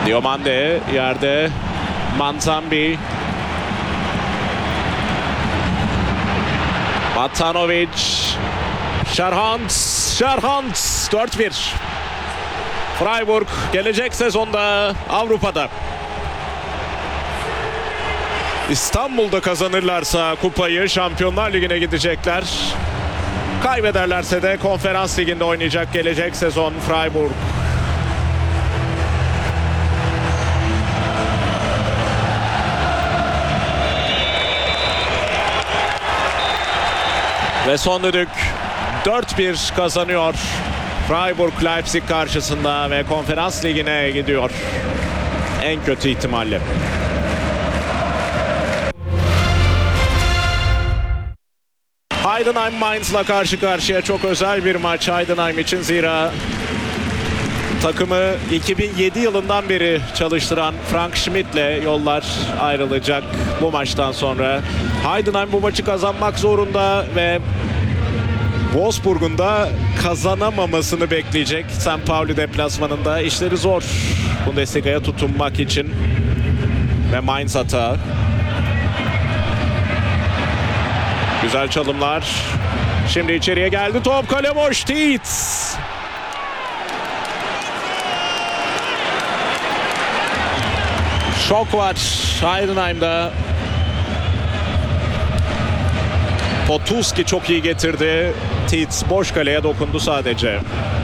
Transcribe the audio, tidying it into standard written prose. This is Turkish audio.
Diomande yerde. Manzambi. Matanovic. Şerhans. 4-1. Freiburg gelecek sezonda Avrupa'da. İstanbul'da kazanırlarsa kupayı Şampiyonlar Ligi'ne gidecekler. Kaybederlerse de Konferans Ligi'nde oynayacak gelecek sezon Freiburg. Ve son düdük 4-1 kazanıyor Freiburg Leipzig karşısında ve Konferans Ligi'ne gidiyor. En kötü ihtimalle. Heidenheim Mainz'la karşı karşıya, çok özel bir maç Heidenheim için, zira takımı 2007 yılından beri çalıştıran Frank Schmidt'le yollar ayrılacak bu maçtan sonra. Heidenheim bu maçı kazanmak zorunda ve Wolfsburg'un da kazanamamasını bekleyecek. St. Pauli deplasmanında işleri zor Bundesliga'ya tutunmak için. Ve Mainz hata. Güzel çalımlar. Şimdi içeriye geldi top, kale boş. Tietz. Şok var Heidenheim'da. Potuski çok iyi getirdi. Tietz boş kaleye dokundu sadece.